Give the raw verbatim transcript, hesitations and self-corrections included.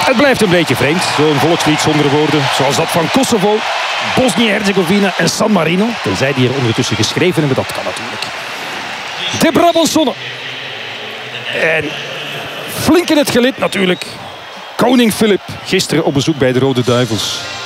Het blijft een beetje vreemd, zo'n volkslied zonder woorden. Zoals dat van Kosovo, Bosnië-Herzegovina en San Marino. Tenzij die er ondertussen geschreven hebben, dat kan natuurlijk. De Brabançonnen. En flink in het gelid natuurlijk. Koning Filip, gisteren op bezoek bij de Rode Duivels.